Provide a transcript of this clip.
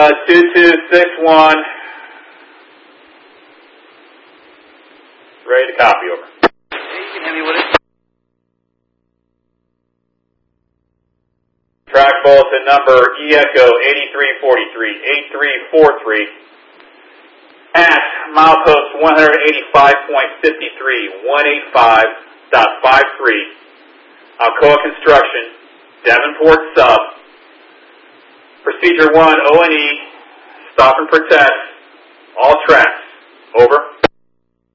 2261. Ready to copy, over. You can hit me with it. Track bulletin number E-Echo 8343, 8343 at milepost 185.53, 185.53, Alcoa Construction, Davenport Sub. Procedure 1, O&E, stop and protect all tracks. Over.